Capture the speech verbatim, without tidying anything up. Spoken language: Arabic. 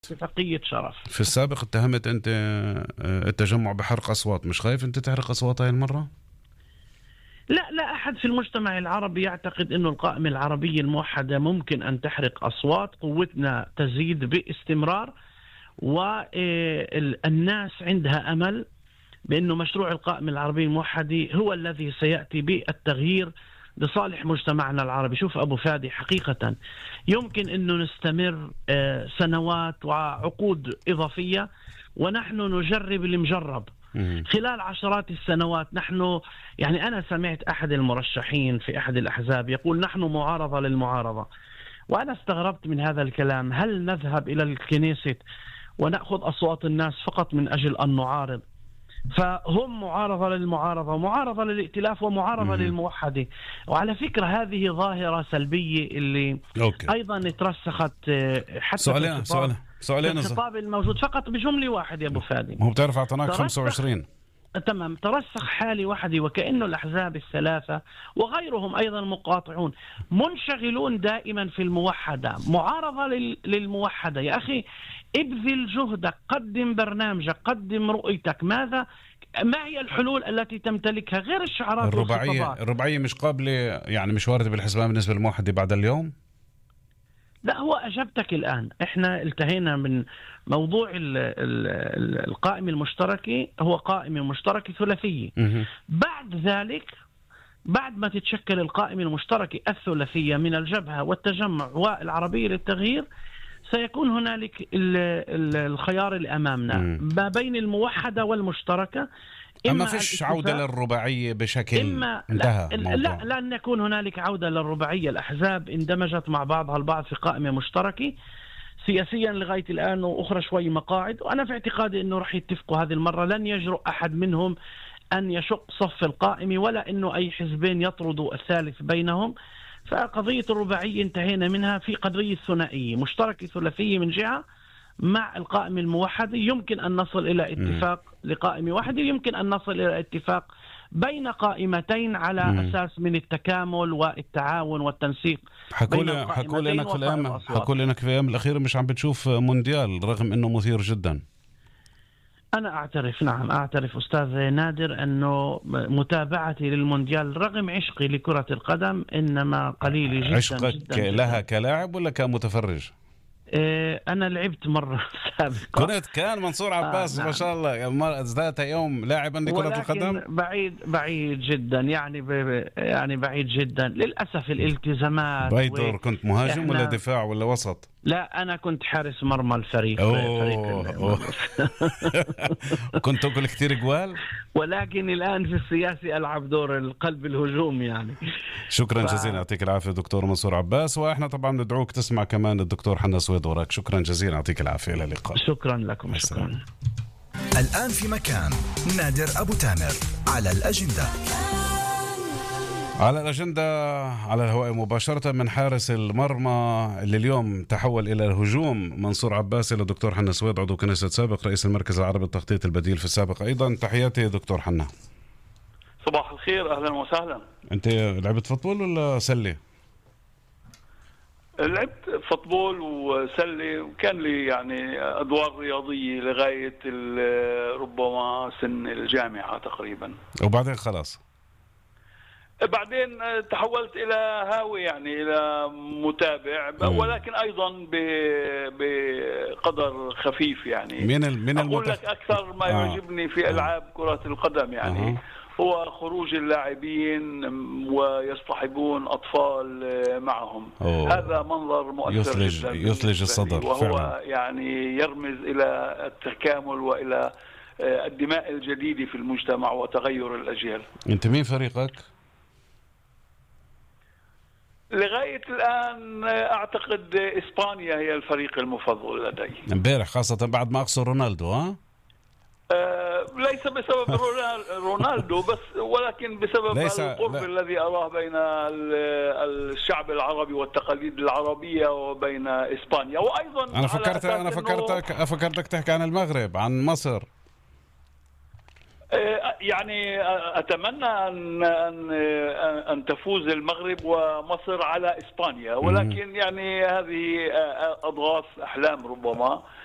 اتفاقية شرف. في السابق اتهمت أنت التجمع بحرق أصوات، مش خايف أنت تحرق أصوات هاي المرة؟ لا لا أحد في المجتمع العربي يعتقد أنه القائمة العربية الموحدة ممكن أن تحرق أصوات. قوتنا تزيد باستمرار، والناس عندها أمل بأنه مشروع القائمة العربية الموحدة هو الذي سيأتي بالتغيير لصالح مجتمعنا العربي. شوف أبو فادي، حقيقة يمكن أنه نستمر سنوات وعقود إضافية ونحن نجرب المجرب. خلال عشرات السنوات نحن، يعني أنا سمعت أحد المرشحين في أحد الأحزاب يقول نحن معارضة للمعارضة، وأنا استغربت من هذا الكلام. هل نذهب إلى الكنيسة ونأخذ أصوات الناس فقط من أجل أن نعارض؟ فهم معارضة للمعارضة، معارضة للائتلاف، ومعارضة للموحدة. وعلى فكرة هذه ظاهرة سلبية اللي أوكي. أيضا ترسخت حتى سؤالين في سؤالين سؤالين الخطاب الموجود. فقط بجملة واحدة يا أبو فادي، هو بتعرف أعطناك خمسة وعشرين. تمام، ترسخ حالي وحدي، وكأنه الأحزاب الثلاثة وغيرهم أيضا مقاطعون منشغلون دائما في الموحدة، معارضة للموحدة. يا أخي ابذل جهدك، قدم برنامجك، قدم رؤيتك. ماذا ما هي الحلول التي تمتلكها غير الشعارات الرباعية والخطابات؟ الرباعية مش قابلة، يعني مش واردة بالحسبان بالنسبة للموحدة بعد اليوم؟ لا، هو أجبتك الآن. إحنا التهينا من موضوع ال ال القائمة المشتركة، هو قائمة مشتركة ثلاثية. بعد ذلك، بعد ما تتشكل القائمة المشتركة الثلاثية من الجبهة والتجمع والعربية للتغيير، سيكون هنالك الخيار اللي أمامنا ما بين الموحدة والمشتركة. أما فيش عودة للرباعية بشكل إما انتهى لا, لا لن يكون هنالك عودة للرباعية. الأحزاب اندمجت مع بعضها البعض في قائمة مشتركة سياسيا لغاية الآن، وأخرى شوي مقاعد. وأنا في اعتقادي أنه رح يتفقوا هذه المرة. لن يجرؤ أحد منهم أن يشق صف القائمة، ولا أنه أي حزبين يطردوا الثالث بينهم. فقضية الرباعية انتهينا منها. في قضية ثنائية مشتركة ثلاثية من جهة مع القائمة الموحدة، يمكن أن نصل إلى اتفاق لقائمة واحدة، يمكن أن نصل إلى اتفاق بين قائمتين على مم. أساس من التكامل والتعاون والتنسيق. حكولي حكولي انك في الايام حكولي انك في الايام الاخيره مش عم بتشوف مونديال، رغم انه مثير جدا. أنا أعترف، نعم أعترف أستاذ نادر، أنه متابعتي للمونديال رغم عشقي لكرة القدم إنما قليل جدا. عشقك جداً لها جداً. كلاعب ولا كمتفرج؟ أنا لعبت مرة سابقة. كنت كان منصور عباس آه نعم. ما شاء الله ذات يوم لاعبا لكرة القدم. بعيد بعيد جدا، يعني يعني بعيد جدا للأسف. الالتزامات. بايدور كنت مهاجم ولا دفاع ولا وسط؟ لا، أنا كنت حارس مرمى الفريق. أوه فريق أوه. كنت أقول كتير جوال، ولكن الآن في السياسة ألعب دور القلب الهجوم يعني. شكرا ف... جزيلا، يعطيك العافية دكتور منصور عباس. وإحنا طبعا ندعوك تسمع كمان الدكتور حنا سويد وراك. شكرا جزيلا، يعطيك العافية، إلى اللقاء. شكرا لكم. شكرا. الآن في مكان نادر أبو تامر على الأجندة. على الأجندة على الهواء مباشرة من حارس المرمى اللي اليوم تحول إلى الهجوم، منصور عباس، إلى دكتور حنا سويد، عضو كنيسة سابق، رئيس المركز العربي للتخطيط البديل في السابق أيضا. تحياتي دكتور حنا. صباح الخير، أهلا وسهلا. أنت لعبت فوتبول ولا سلة؟ لعبت فوتبول وسلة، وكان لي يعني أدوار رياضية لغاية ربما سن الجامعة تقريبا، وبعدين خلاص بعدين تحولت إلى هاوي، يعني إلى متابع، ولكن أيضا بقدر خفيف. يعني من ال من أقول لك أكثر ما آه. يعجبني في ألعاب كرة القدم يعني آه. هو خروج اللاعبين ويصطحبون أطفال معهم. أوه. هذا منظر مؤثر يثلج جدا، يثلج الصدر، وهو فعلا. يعني يرمز إلى التكامل وإلى الدماء الجديدة في المجتمع وتغير الأجيال. أنت مين فريقك؟ لغاية الآن أعتقد إسبانيا هي الفريق المفضل لدي. امبارح خاصة بعد ما أخسر رونالدو. ها؟ أه ليس بسبب رونالدو بس، ولكن بسبب القرب لا. الذي أراه بين الشعب العربي والتقاليد العربية وبين إسبانيا. وأيضا أنا فكرت أنا فكرتك أفكرتك تحكي عن المغرب، عن مصر. يعني أتمنى أن أن أن تفوز المغرب ومصر على إسبانيا، ولكن يعني هذه أضغاث أحلام ربما.